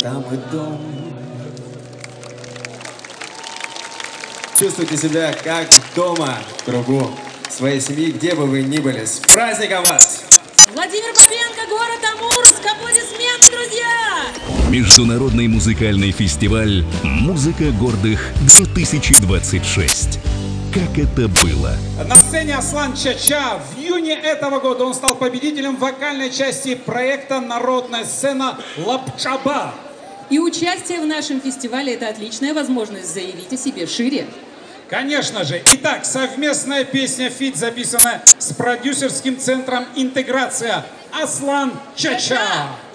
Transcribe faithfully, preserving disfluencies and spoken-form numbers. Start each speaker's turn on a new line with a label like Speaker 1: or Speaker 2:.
Speaker 1: там и дом. Чувствуйте себя как дома, в кругу своей семьи, где бы вы ни были. С праздником вас!
Speaker 2: Владимир Попенко, город Амурск. Аплодисменты, друзья!
Speaker 3: Международный музыкальный фестиваль «Музыка гордых-две тысячи двадцать шесть». Как это было?
Speaker 4: На сцене Аслан Чача. В июне этого года он стал победителем вокальной части проекта «Народная сцена Лапчаба».
Speaker 2: И участие в нашем фестивале – это отличная возможность заявить о себе шире.
Speaker 4: Конечно же. Итак, совместная песня «Фит», записанная с продюсерским центром «Интеграция». Аслан Чача.